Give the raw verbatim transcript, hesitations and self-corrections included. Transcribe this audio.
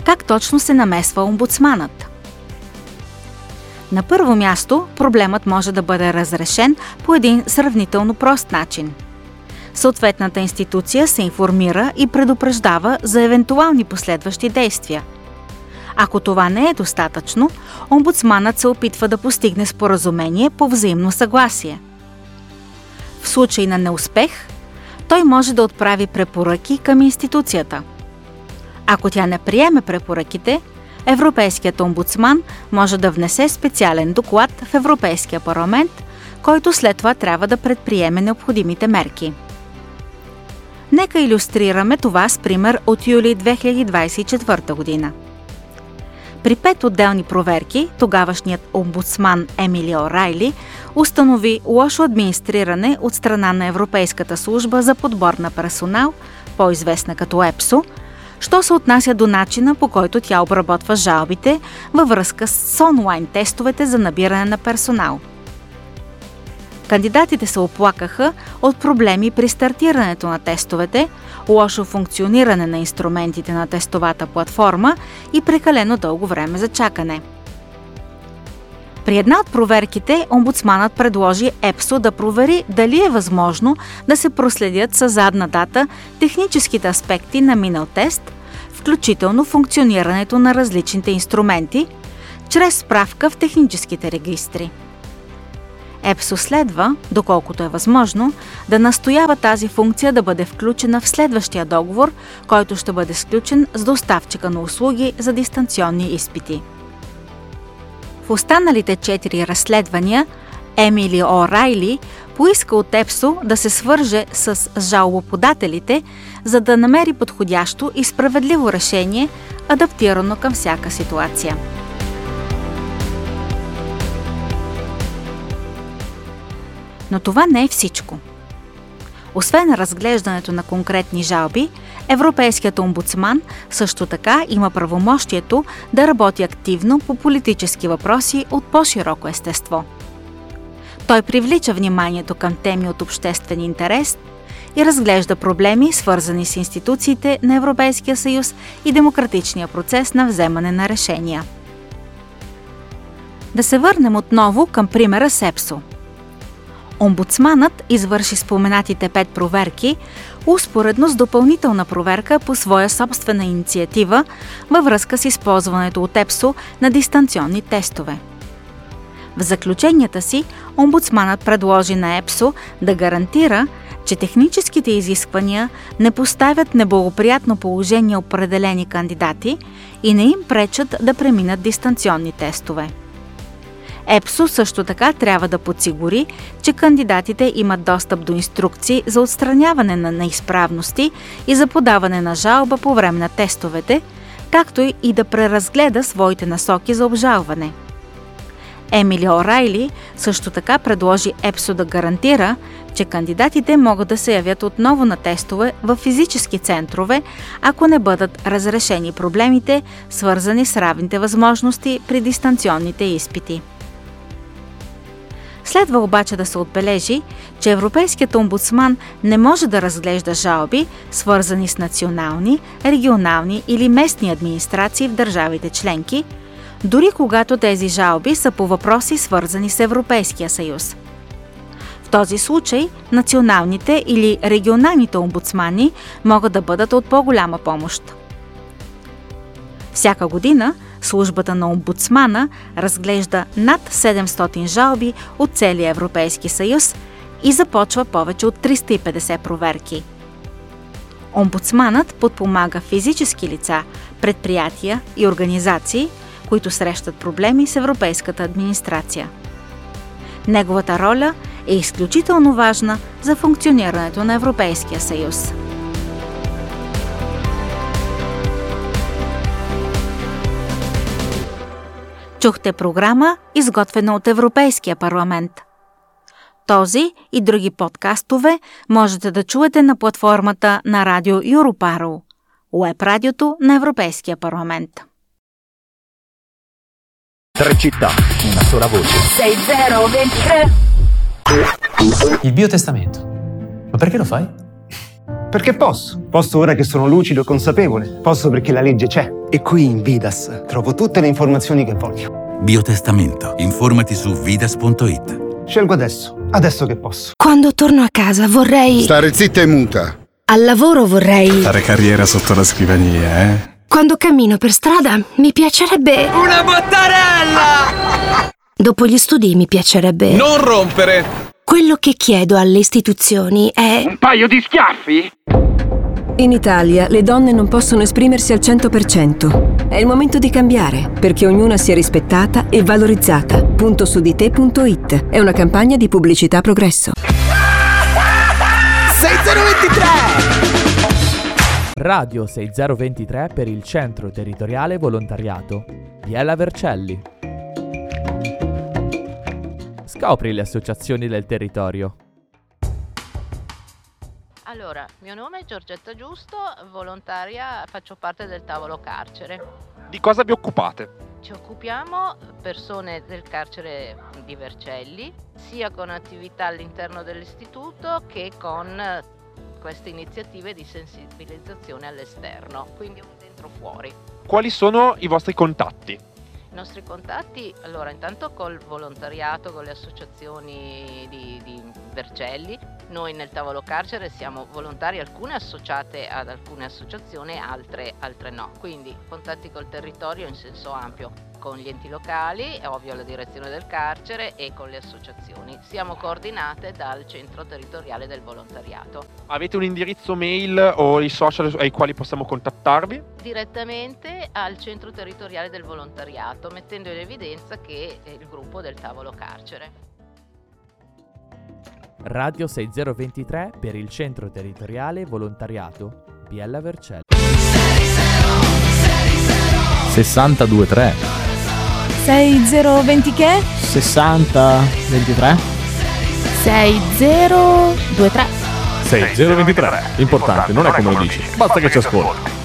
Как точно се намесва омбудсманът? На първо място, проблемът може да бъде разрешен по един сравнително прост начин. Съответната институция се информира и предупреждава за евентуални последващи действия. Ако това не е достатъчно, омбудсманът се опитва да постигне споразумение по взаимно съгласие. В случай на неуспех, той може да отправи препоръки към институцията. Ако тя не приеме препоръките, Европейският омбудсман може да внесе специален доклад в Европейския парламент, който след това трябва да предприеме необходимите мерки. Нека илюстрираме това с пример от юли две хиляди двадесет и четвърта година. При пет отделни проверки, тогавашният омбудсман Емили Орайли установи лошо администриране от страна на Европейската служба за подбор на персонал, по-известна като ЕПСО, що се отнася до начина, по който тя обработва жалбите във връзка с онлайн тестовете за набиране на персонал. Кандидатите се оплакаха от проблеми при стартирането на тестовете, лошо функциониране на инструментите на тестовата платформа и прекалено дълго време за чакане. При една от проверките омбудсманът предложи ЕПСО да провери дали е възможно да се проследят със задна дата техническите аспекти на минал тест, включително функционирането на различните инструменти, чрез справка в техническите регистри. ЕПСО следва, доколкото е възможно, да настоява тази функция да бъде включена в следващия договор, който ще бъде сключен с доставчика на услуги за дистанционни изпити. В останалите четири разследвания Емили Орайли поиска от ЕПСО да се свърже с жалбоподателите, за да намери подходящо и справедливо решение, адаптирано към всяка ситуация. Но това не е всичко. Освен разглеждането на конкретни жалби, Европейският омбудсман също така има правомощието да работи активно по политически въпроси от по-широко естество. Той привлича вниманието към теми от обществен интерес и разглежда проблеми, свързани с институциите на Европейския съюз и демократичния процес на вземане на решения. Да се върнем отново към примера с ЕПСО. Омбудсманът извърши споменатите пет проверки, успоредно с допълнителна проверка по своя собствена инициатива във връзка с използването от ЕПСО на дистанционни тестове. В заключенията си, омбудсманът предложи на ЕПСО да гарантира, че техническите изисквания не поставят неблагоприятно положение определени кандидати и не им пречат да преминат дистанционни тестове. ЕПСО също така трябва да подсигури, че кандидатите имат достъп до инструкции за отстраняване на неизправности и за подаване на жалба по време на тестовете, както и да преразгледа своите насоки за обжалване. Емили Орайли също така предложи ЕПСО да гарантира, че кандидатите могат да се явят отново на тестове в физически центрове, ако не бъдат разрешени проблемите, свързани с равните възможности при дистанционните изпити. Следва обаче да се отбележи, че Европейският омбудсман не може да разглежда жалби, свързани с национални, регионални или местни администрации в държавите членки, дори когато тези жалби са по въпроси, свързани с Европейския съюз. В този случай националните или регионалните омбудсмани могат да бъдат от по-голяма помощ. Всяка година службата на омбудсмана разглежда над седемстотин жалби от целия Европейски съюз и започва повече от триста и петдесет проверки. Омбудсманът подпомага физически лица, предприятия и организации, които срещат проблеми с европейската администрация. Неговата роля е изключително важна за функционирането на Европейския съюз. Чухте програма, изготвена от Европейския парламент. Този и други подкастове можете да чуете на платформата на Радио Европаро, уеб-радиото на Европейския парламент. Tre città, una sola voce. sei zero ventitré. Il biotestamento. Ma perché lo fai? Perché posso. Posso ora che sono lucido e consapevole. Posso perché la legge c'è. E qui in Vidas trovo tutte le informazioni che voglio. Biotestamento. Informati su vidas punto it. Scelgo adesso, adesso che posso. Quando torno a casa vorrei... Stare zitta e muta. Al lavoro vorrei... Fare carriera sotto la scrivania, eh? Quando cammino per strada mi piacerebbe... Una bottarella! Dopo gli studi mi piacerebbe... Non rompere! Quello che chiedo alle istituzioni è... Un paio di schiaffi? In Italia le donne non possono esprimersi al cento per cento. È il momento di cambiare, perché ognuna sia rispettata e valorizzata. punto su di te punto it è una campagna di pubblicità Progresso. sei zero due tre Radio sei zero due tre per il Centro Territoriale Volontariato. Biella Vercelli. Scopri le associazioni del territorio. Allora, mio nome è Giorgetta Giusto, volontaria, faccio parte del tavolo carcere. Di cosa vi occupate? Ci occupiamo persone del carcere di Vercelli, sia con attività all'interno dell'istituto che con queste iniziative di sensibilizzazione all'esterno, quindi un dentro fuori. Quali sono i vostri contatti? I nostri contatti, allora, intanto col volontariato, con le associazioni di, di Vercelli. Noi nel tavolo carcere siamo volontari, alcune associate ad alcune associazioni, altre, altre no. Quindi contatti col territorio in senso ampio, con gli enti locali, ovvio la direzione del carcere e con le associazioni. Siamo coordinate dal centro territoriale del volontariato. Avete un indirizzo mail o i social ai quali possiamo contattarvi? Direttamente al centro territoriale del volontariato, mettendo in evidenza che è il gruppo del tavolo carcere. Radio sei zero due tre per il Centro Territoriale Volontariato. Biella Vercelli. sessantadue tre sei zero venti che? sessanta ventitré sei zero due tre sei zero due tre. Importante, non è come lo dici, basta che ci ascolti.